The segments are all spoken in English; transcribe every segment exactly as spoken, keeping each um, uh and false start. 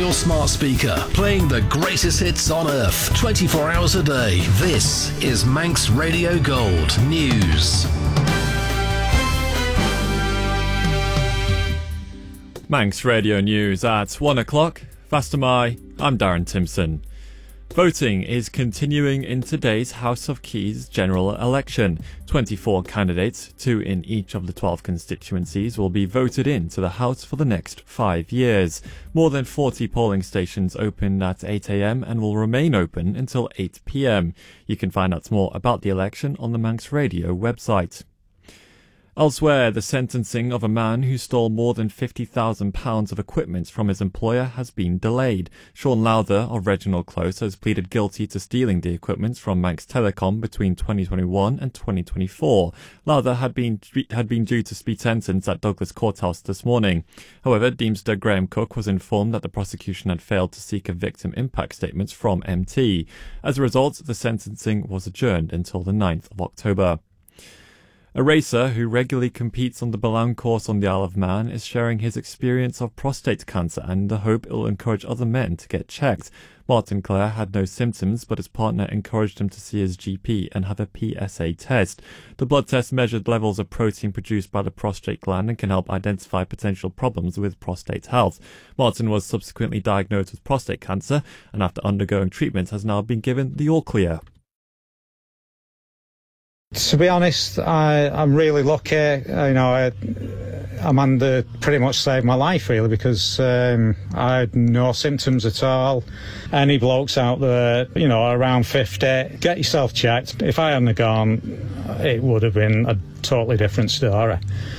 your smart speaker, playing the greatest hits on earth, twenty-four hours a day. This is Manx Radio Gold News. Manx Radio News at one o'clock. Fastamai, I'm Darren Timpson. Voting is continuing in today's House of Keys general election. twenty-four candidates, two in each of the twelve constituencies, will be voted into the House for the next five years. More than forty polling stations opened at eight a.m. and will remain open until eight p.m. You can find out more about the election on the Manx Radio website. Elsewhere, the sentencing of a man who stole more than fifty thousand pounds of equipment from his employer has been delayed. Sean Lowther of Reginald Close has pleaded guilty to stealing the equipment from Manx Telecom between twenty twenty-one and twenty twenty-four. Lowther had been had been due to be sentenced at Douglas Courthouse this morning. However, Deemster Graham Cook was informed that the prosecution had failed to seek a victim impact statement from M T. As a result, the sentencing was adjourned until the ninth of October. A racer who regularly competes on the Ballown course on the Isle of Man is sharing his experience of prostate cancer and the hope it will encourage other men to get checked. Martin Clare had no symptoms, but his partner encouraged him to see his G P and have a P S A test. The blood test measured levels of protein produced by the prostate gland and can help identify potential problems with prostate health. Martin was subsequently diagnosed with prostate cancer and after undergoing treatment has now been given the all clear. To be honest, I, I'm really lucky. You know, I, Amanda pretty much saved my life, really, because um, I had no symptoms at all. Any blokes out there, you know, around fifty, get yourself checked. If I hadn't gone, it would have been a totally different story.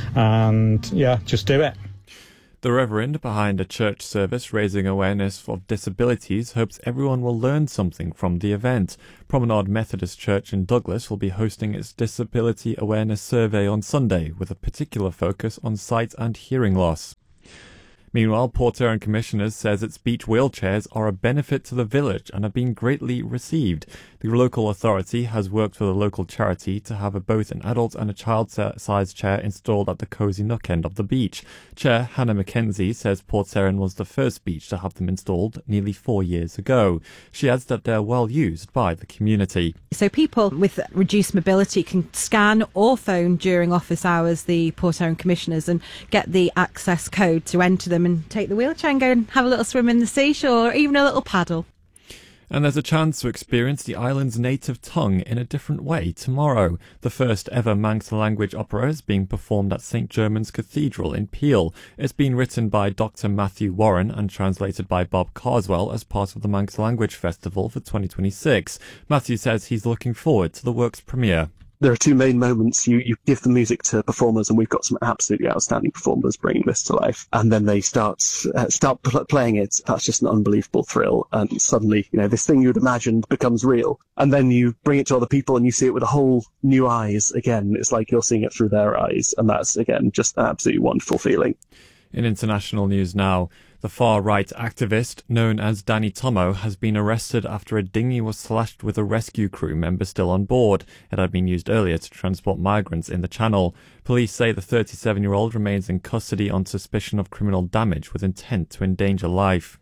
And, yeah, just do it. The Reverend behind a church service raising awareness of disabilities hopes everyone will learn something from the event. Promenade Methodist Church in Douglas will be hosting its Disability Awareness Survey on Sunday with a particular focus on sight and hearing loss. Meanwhile, Port Erin Commissioners says its beach wheelchairs are a benefit to the village and have been greatly received. The local authority has worked with a local charity to have a, both an adult and a child-sized chair installed at the Cosy Nook end of the beach. Chair Hannah Mackenzie says Port Erin was the first beach to have them installed nearly four years ago. She adds that they're well used by the community. So people with reduced mobility can scan or phone during office hours the Port Erin Commissioners and get the access code to enter them and take the wheelchair and go and have a little swim in the seashore or even a little paddle. And there's a chance to experience the island's native tongue in a different way tomorrow. The first ever Manx language opera is being performed at Saint Germans Cathedral in Peel. It's been written by Doctor Matthew Warren and translated by Bob Carswell as part of the Manx Language Festival for twenty twenty-six. Matthew says he's looking forward to the work's premiere. There are two main moments. You, you give the music to performers, and we've got some absolutely outstanding performers bringing this to life. And then they start uh, start pl- playing it. That's just an unbelievable thrill. And suddenly, you know, this thing you'd imagined becomes real. And then you bring it to other people, and you see it with a whole new eyes. Again, it's like you're seeing it through their eyes, and that's again just an absolutely wonderful feeling. In international news now, the far-right activist known as Danny Tomo has been arrested after a dinghy was slashed with a rescue crew member still on board. It had been used earlier to transport migrants in the channel. Police say the thirty-seven-year-old remains in custody on suspicion of criminal damage with intent to endanger life.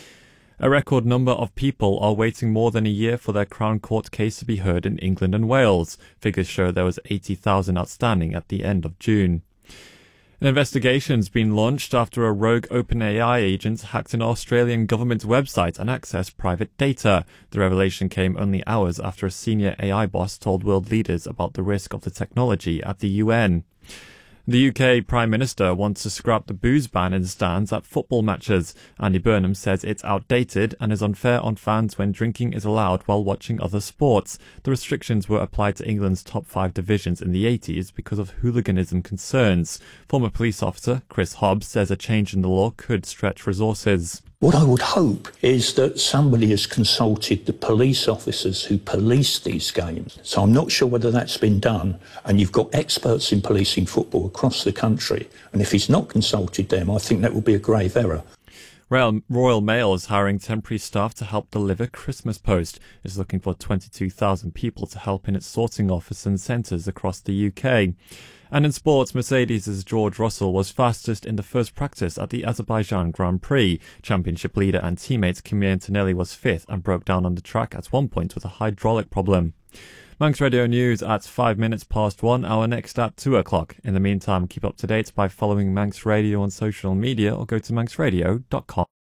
A record number of people are waiting more than a year for their Crown Court case to be heard in England and Wales. Figures show there was eighty thousand outstanding at the end of June. An investigation's been launched after a rogue OpenAI agent hacked an Australian government website and accessed private data. The revelation came only hours after a senior A I boss told world leaders about the risk of the technology at the U N. The U K Prime Minister wants to scrap the booze ban in stands at football matches. Andy Burnham says it's outdated and is unfair on fans when drinking is allowed while watching other sports. The restrictions were applied to England's top five divisions in the eighties because of hooliganism concerns. Former police officer Chris Hobbs says a change in the law could stretch resources. What I would hope is that somebody has consulted the police officers who police these games. So I'm not sure whether that's been done. And you've got experts in policing football across the country. And if he's not consulted them, I think that would be a grave error. Royal Mail is hiring temporary staff to help deliver Christmas post. It's looking for twenty-two thousand people to help in its sorting office and centres across the U K. And in sports, Mercedes' George Russell was fastest in the first practice at the Azerbaijan Grand Prix. Championship leader and teammate Kimi Antonelli was fifth and broke down on the track at one point with a hydraulic problem. Manx Radio News at five minutes past one, our next at two o'clock. In the meantime, keep up to date by following Manx Radio on social media or go to manx radio dot com.